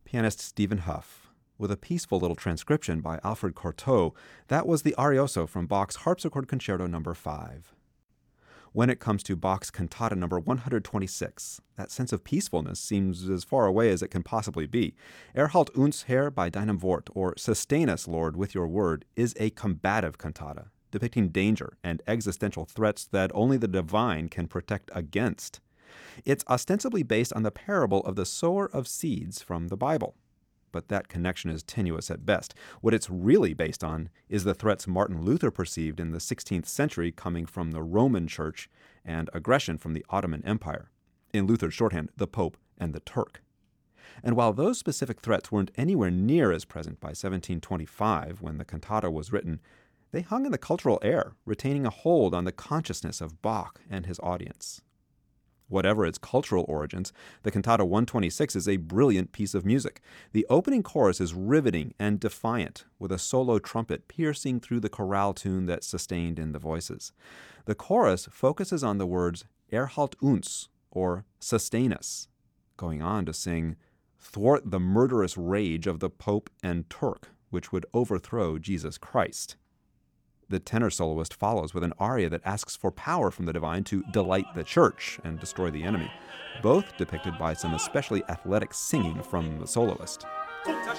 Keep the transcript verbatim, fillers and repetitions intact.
pianist Stephen Huff, with a peaceful little transcription by Alfred Cortot. That was the Arioso from Bach's Harpsichord Concerto number five. When it comes to Bach's Cantata number one hundred twenty-six, that sense of peacefulness seems as far away as it can possibly be. Erhalt uns Herr bei deinem Wort, or Sustain us, Lord, with your word, is a combative cantata, depicting danger and existential threats that only the divine can protect against. It's ostensibly based on the parable of the sower of seeds from the Bible. But that connection is tenuous at best. What it's really based on is the threats Martin Luther perceived in the sixteenth century coming from the Roman Church and aggression from the Ottoman Empire. In Luther's shorthand, the Pope and the Turk. And while those specific threats weren't anywhere near as present by seventeen twenty-five, when the cantata was written, they hung in the cultural air, retaining a hold on the consciousness of Bach and his audience. Whatever its cultural origins, the Cantata one twenty-six is a brilliant piece of music. The opening chorus is riveting and defiant, with a solo trumpet piercing through the chorale tune that's sustained in the voices. The chorus focuses on the words Erhalt uns, or sustain us, going on to sing, thwart the murderous rage of the Pope and Turk, which would overthrow Jesus Christ. The tenor soloist follows with an aria that asks for power from the divine to delight the church and destroy the enemy, both depicted by some especially athletic singing from the soloist. Guter